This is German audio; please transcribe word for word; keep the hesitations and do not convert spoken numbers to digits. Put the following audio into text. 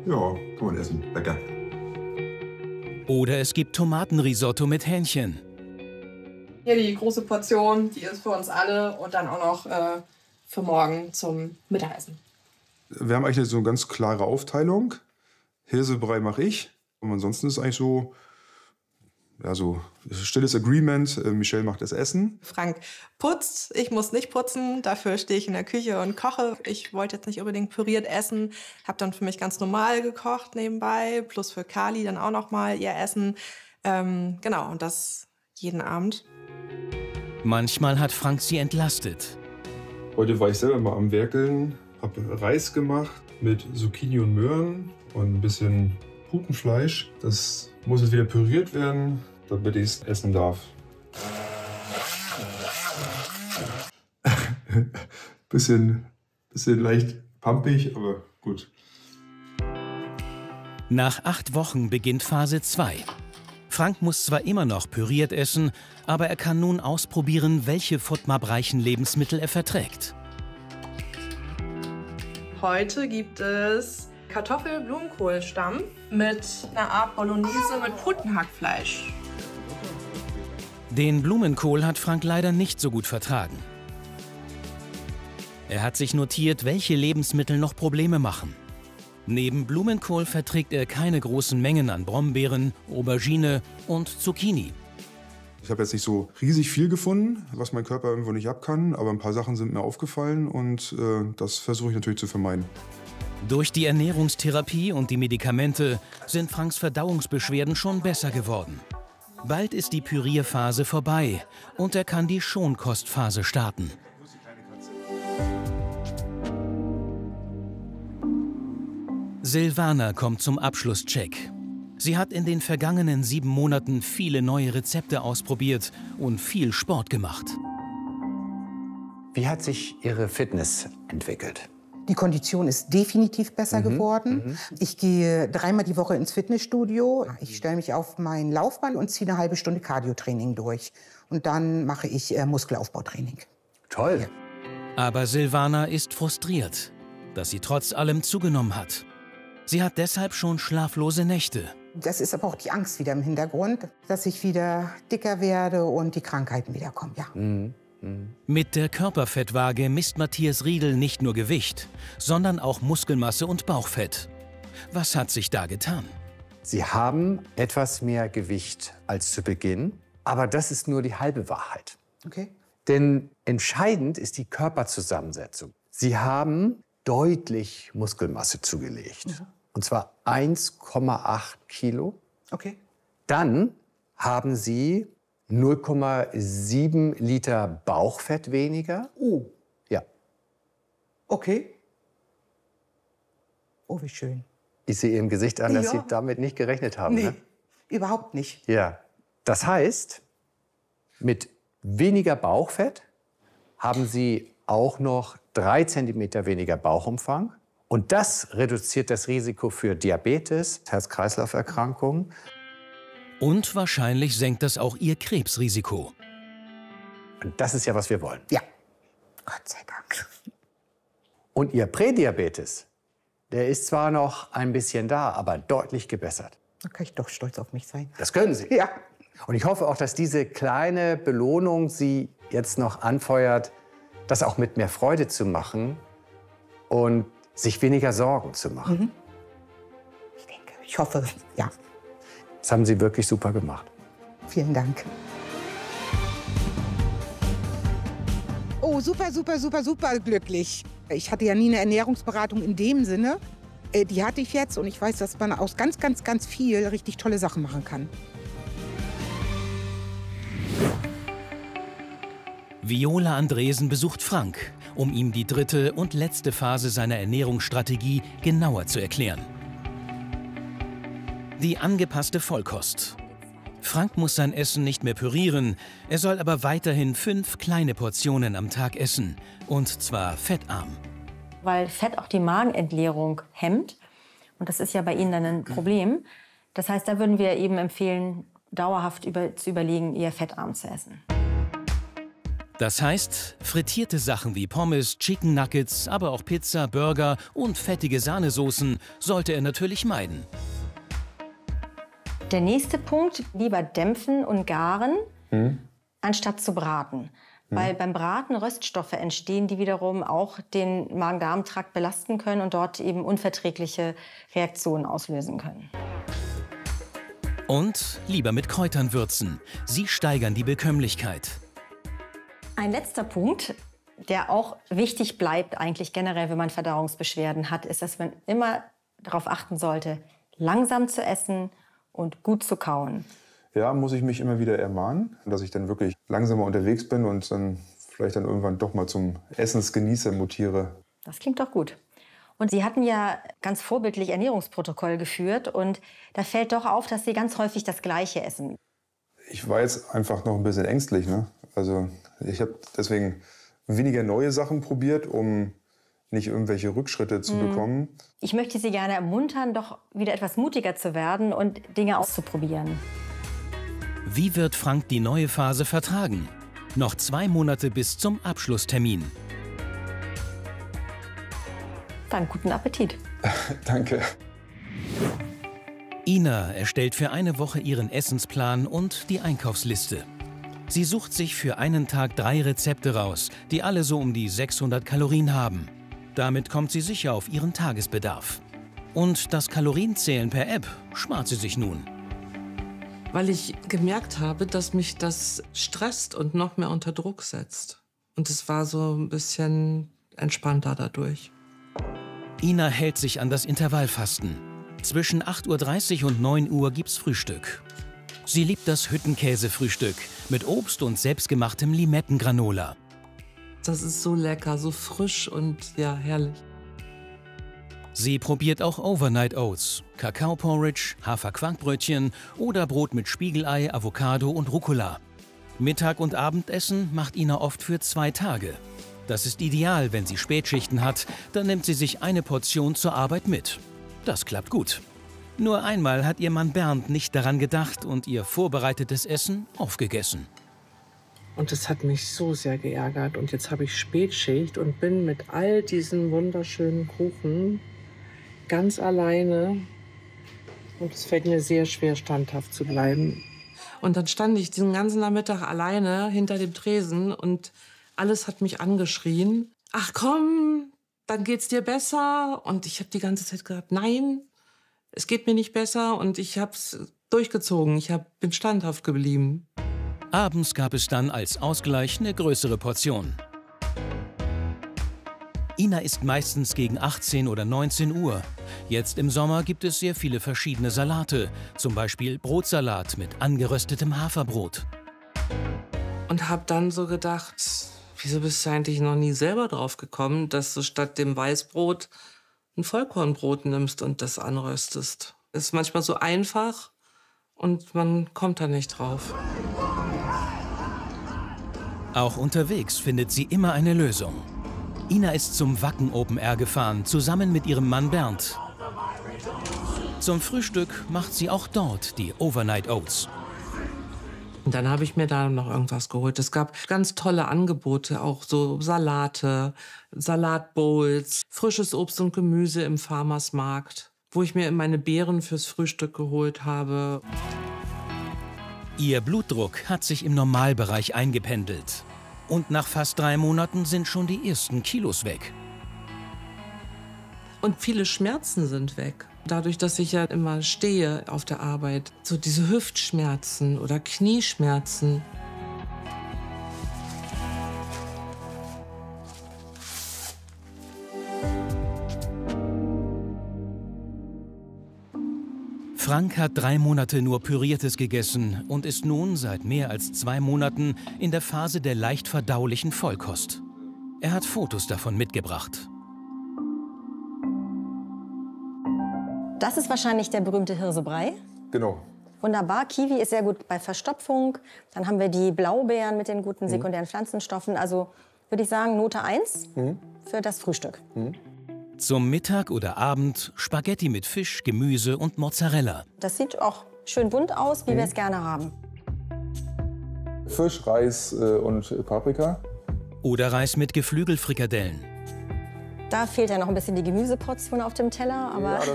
Ja, kann man essen. Lecker. Oder es gibt Tomatenrisotto mit Hähnchen. Hier die große Portion, die ist für uns alle und dann auch noch äh, für morgen zum Mittagessen. Wir haben eigentlich so eine ganz klare Aufteilung. Hirsebrei mache ich. Und ansonsten ist eigentlich so, ja, so stilles Agreement. Michelle macht das Essen. Frank putzt, ich muss nicht putzen. Dafür stehe ich in der Küche und koche. Ich wollte jetzt nicht unbedingt püriert essen. Habe dann für mich ganz normal gekocht nebenbei. Plus für Kali dann auch noch mal ihr Essen. Ähm, genau, und das jeden Abend. Manchmal hat Frank sie entlastet. Heute war ich selber mal am Werkeln. Habe Reis gemacht mit Zucchini und Möhren und ein bisschen Putenfleisch. Das muss jetzt wieder püriert werden, damit ich es essen darf. bisschen, bisschen leicht pumpig, aber gut. Nach acht Wochen beginnt Phase zwei. Frank muss zwar immer noch püriert essen, aber er kann nun ausprobieren, welche FODMAP-reichen Lebensmittel er verträgt. Heute gibt es Kartoffel-Blumenkohlstampf mit einer Art Bolognese mit Putenhackfleisch. Den Blumenkohl hat Frank leider nicht so gut vertragen. Er hat sich notiert, welche Lebensmittel noch Probleme machen. Neben Blumenkohl verträgt er keine großen Mengen an Brombeeren, Aubergine und Zucchini. Ich habe jetzt nicht so riesig viel gefunden, was mein Körper irgendwo nicht ab kann, aber ein paar Sachen sind mir aufgefallen und äh, das versuche ich natürlich zu vermeiden. Durch die Ernährungstherapie und die Medikamente sind Franks Verdauungsbeschwerden schon besser geworden. Bald ist die Pürierphase vorbei und er kann die Schonkostphase starten. Silvana kommt zum Abschlusscheck. Sie hat in den vergangenen sieben Monaten viele neue Rezepte ausprobiert und viel Sport gemacht. Wie hat sich Ihre Fitness entwickelt? Die Kondition ist definitiv besser Mhm. geworden. Mhm. Ich gehe dreimal die Woche ins Fitnessstudio. Ich stelle mich auf mein Laufband und ziehe eine halbe Stunde Cardiotraining durch. Und dann mache ich äh, Muskelaufbautraining. Toll. Ja. Aber Silvana ist frustriert, dass sie trotz allem zugenommen hat. Sie hat deshalb schon schlaflose Nächte. Das ist aber auch die Angst wieder im Hintergrund, dass ich wieder dicker werde und die Krankheiten wiederkommen. Ja. Mhm. Mhm. Mit der Körperfettwaage misst Matthias Riedel nicht nur Gewicht, sondern auch Muskelmasse und Bauchfett. Was hat sich da getan? Sie haben etwas mehr Gewicht als zu Beginn, aber das ist nur die halbe Wahrheit. Okay. Denn entscheidend ist die Körperzusammensetzung. Sie haben deutlich Muskelmasse zugelegt. Mhm. Und zwar eins Komma acht Kilo. Okay. Dann haben Sie null Komma sieben Liter Bauchfett weniger. Oh. Ja. Okay. Oh, wie schön. Ich sehe Ihrem Gesicht an, dass Ja. Sie damit nicht gerechnet haben. Nee, Ne? überhaupt nicht. Ja. Das heißt, mit weniger Bauchfett haben Sie auch noch drei Zentimeter weniger Bauchumfang. Und das reduziert das Risiko für Diabetes, Herz-Kreislauf-Erkrankungen. Und wahrscheinlich senkt das auch ihr Krebsrisiko. Und das ist ja, was wir wollen. Ja. Gott sei Dank. Und Ihr Prädiabetes, der ist zwar noch ein bisschen da, aber deutlich gebessert. Da kann ich doch stolz auf mich sein. Das können Sie. Ja. Und ich hoffe auch, dass diese kleine Belohnung Sie jetzt noch anfeuert, das auch mit mehr Freude zu machen und sich weniger Sorgen zu machen. Mhm. Ich denke, ich hoffe, ja. Das haben Sie wirklich super gemacht. Vielen Dank. Oh, super, super, super, super glücklich. Ich hatte ja nie eine Ernährungsberatung in dem Sinne. Äh, Die hatte ich jetzt und ich weiß, dass man aus ganz, ganz, ganz viel richtig tolle Sachen machen kann. Viola Andresen besucht Frank, um ihm die dritte und letzte Phase seiner Ernährungsstrategie genauer zu erklären. Die angepasste Vollkost. Frank muss sein Essen nicht mehr pürieren, er soll aber weiterhin fünf kleine Portionen am Tag essen, und zwar fettarm. Weil Fett auch die Magenentleerung hemmt, und das ist ja bei Ihnen dann ein Problem. Das heißt, da würden wir eben empfehlen, dauerhaft über, zu überlegen, eher fettarm zu essen. Das heißt, frittierte Sachen wie Pommes, Chicken Nuggets, aber auch Pizza, Burger und fettige Sahnesoßen sollte er natürlich meiden. Der nächste Punkt, lieber dämpfen und garen, Mhm. anstatt zu braten. Weil beim Braten Röststoffe entstehen, die wiederum auch den Magen-Darm-Trakt belasten können und dort eben unverträgliche Reaktionen auslösen können. Und lieber mit Kräutern würzen. Sie steigern die Bekömmlichkeit. Ein letzter Punkt, der auch wichtig bleibt eigentlich generell, wenn man Verdauungsbeschwerden hat, ist, dass man immer darauf achten sollte, langsam zu essen und gut zu kauen. Ja, muss ich mich immer wieder ermahnen, dass ich dann wirklich langsamer unterwegs bin und dann vielleicht dann irgendwann doch mal zum Essensgenießer mutiere. Das klingt doch gut. Und Sie hatten ja ganz vorbildlich Ernährungsprotokoll geführt und da fällt doch auf, dass Sie ganz häufig das Gleiche essen. Ich war jetzt einfach noch ein bisschen ängstlich, ne? Also ich habe deswegen weniger neue Sachen probiert, um nicht irgendwelche Rückschritte zu Mhm. bekommen. Ich möchte Sie gerne ermuntern, doch wieder etwas mutiger zu werden und Dinge auszuprobieren. Wie wird Frank die neue Phase vertragen? Noch zwei Monate bis zum Abschlusstermin. Dann guten Appetit. Danke. Ina erstellt für eine Woche ihren Essensplan und die Einkaufsliste. Sie sucht sich für einen Tag drei Rezepte raus, die alle so um die sechshundert Kalorien haben. Damit kommt sie sicher auf ihren Tagesbedarf. Und das Kalorienzählen per App spart sie sich nun. Weil ich gemerkt habe, dass mich das stresst und noch mehr unter Druck setzt. Und es war so ein bisschen entspannter dadurch. Ina hält sich an das Intervallfasten. Zwischen acht Uhr dreißig und neun Uhr gibt's Frühstück. Sie liebt das Hüttenkäsefrühstück mit Obst und selbstgemachtem Limettengranola. Das ist so lecker, so frisch und ja, herrlich. Sie probiert auch Overnight Oats, Kakaoporridge, Haferquarkbrötchen oder Brot mit Spiegelei, Avocado und Rucola. Mittag- und Abendessen macht Ina oft für zwei Tage. Das ist ideal, wenn sie Spätschichten hat, dann nimmt sie sich eine Portion zur Arbeit mit. Das klappt gut. Nur einmal hat ihr Mann Bernd nicht daran gedacht und ihr vorbereitetes Essen aufgegessen. Und das hat mich so sehr geärgert. Und jetzt habe ich Spätschicht und bin mit all diesen wunderschönen Kuchen ganz alleine. Und es fällt mir sehr schwer, standhaft zu bleiben. Und dann stand ich den ganzen Nachmittag alleine hinter dem Tresen und alles hat mich angeschrien. Ach komm, dann geht's dir besser. Und ich habe die ganze Zeit gesagt, nein, es geht mir nicht besser. Und ich habe es durchgezogen. Ich hab, bin standhaft geblieben. Abends gab es dann als Ausgleich eine größere Portion. Ina isst meistens gegen achtzehn oder neunzehn Uhr. Jetzt im Sommer gibt es sehr viele verschiedene Salate, zum Beispiel Brotsalat mit angeröstetem Haferbrot. Und habe dann so gedacht, wieso bist du eigentlich noch nie selber drauf gekommen, dass du statt dem Weißbrot ein Vollkornbrot nimmst und das anröstest. Ist manchmal so einfach und man kommt da nicht drauf. Auch unterwegs findet sie immer eine Lösung. Ina ist zum Wacken Open Air gefahren, zusammen mit ihrem Mann Bernd. Zum Frühstück macht sie auch dort die Overnight Oats. Und dann habe ich mir da noch irgendwas geholt. Es gab ganz tolle Angebote, auch so Salate, Salatbowls, frisches Obst und Gemüse im Farmers Markt, wo ich mir meine Beeren fürs Frühstück geholt habe. Ihr Blutdruck hat sich im Normalbereich eingependelt. Und nach fast drei Monaten sind schon die ersten Kilos weg. Und viele Schmerzen sind weg. Dadurch, dass ich ja immer stehe auf der Arbeit. So diese Hüftschmerzen oder Knieschmerzen. Frank hat drei Monate nur Püriertes gegessen und ist nun seit mehr als zwei Monaten in der Phase der leicht verdaulichen Vollkost. Er hat Fotos davon mitgebracht. Das ist wahrscheinlich der berühmte Hirsebrei. Genau. Wunderbar. Kiwi ist sehr gut bei Verstopfung. Dann haben wir die Blaubeeren mit den guten sekundären Pflanzenstoffen. Also würde ich sagen, Note eins Mhm. für das Frühstück. Mhm. Zum Mittag oder Abend Spaghetti mit Fisch, Gemüse und Mozzarella. Das sieht auch schön bunt aus, wie wir es gerne haben. Fisch, Reis äh, und Paprika. Oder Reis mit Geflügelfrikadellen. Da fehlt ja noch ein bisschen die Gemüseportion auf dem Teller, aber Ja,